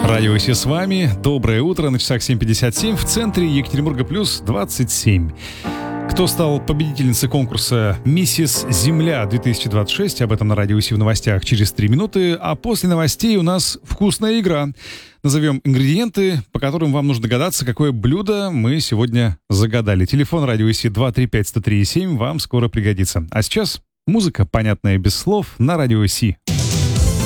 Радио Си с вами. Доброе утро. На часах 7:57. В центре Екатеринбурга плюс 27. Кто стал победительницей конкурса «Миссис Земля-2026»? Об этом на Радио Си в новостях через 3 минуты. А после новостей у нас вкусная игра. Назовем ингредиенты, по которым вам нужно догадаться, какое блюдо мы сегодня загадали. Телефон Радио Си 235-103-7 вам скоро пригодится. А сейчас музыка, понятная без слов, на Радио Си.